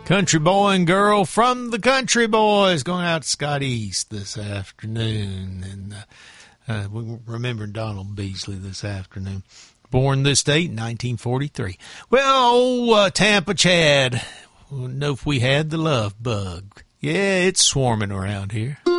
Country boy and girl from the Country Boys going out to Scott East this afternoon. And we remember Donald Beasley this afternoon. Born this date, 1943. Well, Tampa Chad, I don't know if we had the love bug. Yeah, it's swarming around here.